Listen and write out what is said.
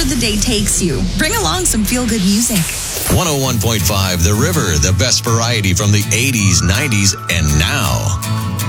wherever the day takes you. Bring along some feel-good music. 101.5 The River, the best variety from the 80s, 90s, and now.